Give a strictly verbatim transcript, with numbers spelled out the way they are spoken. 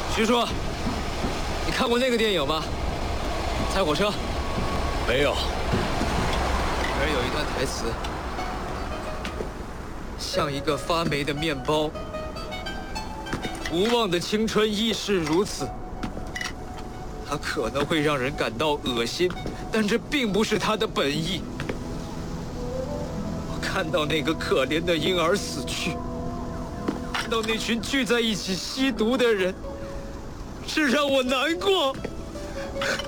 徐叔，你看过那个电影吗？猜火车。 没有。 里面有一段台词，像一个发霉的面包。无望的青春亦是如此。它可能会让人感到恶心，但这并不是它的本意。我看到那个可怜的婴儿死去，看到那群聚在一起吸毒的人，是让我难过。